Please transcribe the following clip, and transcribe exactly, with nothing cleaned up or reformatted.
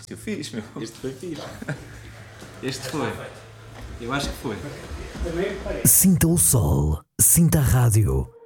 Eu fiz, meu. Este foi fixe. Este foi. Eu acho que foi. Sinta o sol, sinta a rádio.